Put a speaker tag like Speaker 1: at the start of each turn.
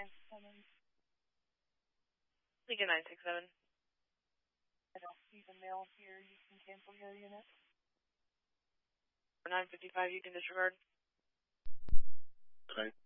Speaker 1: 967.
Speaker 2: Lincoln 967.
Speaker 1: I don't see the mail here. You can cancel your unit.
Speaker 2: For 955, you can disregard.
Speaker 3: Okay.